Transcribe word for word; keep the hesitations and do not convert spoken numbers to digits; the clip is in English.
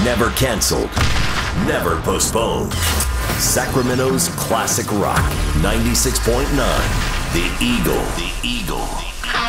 Never canceled. Never postponed. Sacramento's classic rock. ninety-six point nine. The Eagle. The Eagle.